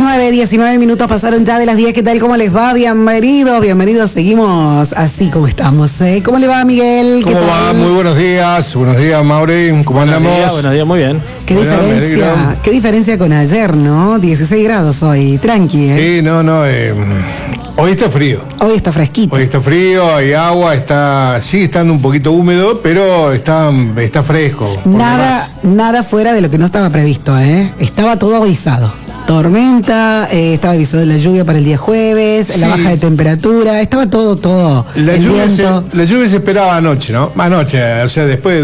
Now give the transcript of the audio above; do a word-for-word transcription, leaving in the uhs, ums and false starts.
nueve, diecinueve minutos pasaron ya de las diez. ¿Qué tal? ¿Cómo les va? Bienvenidos, bienvenidos. Seguimos así como estamos. ¿eh? ¿Cómo le va, Miguel? ¿Cómo va? Muy buenos días. Buenos días, Mauri. ¿Cómo andamos? Buenos días, buenos días, muy bien. Qué Bueno, diferencia, qué diferencia con ayer, ¿no? dieciséis grados hoy, tranqui, ¿eh? Sí, no, no. Eh, hoy está frío. Hoy está fresquito. Hoy está frío, hay agua, está, sigue estando un poquito húmedo, pero está, está fresco. por Nada, demás. nada fuera de lo que no estaba previsto, ¿eh? Estaba todo avisado. Tormenta, eh, estaba avisado la lluvia para el día jueves, Sí. la baja de temperatura, estaba todo, todo. La el lluvia, se, viento. la lluvia se esperaba anoche, ¿no? Anoche, o sea, después de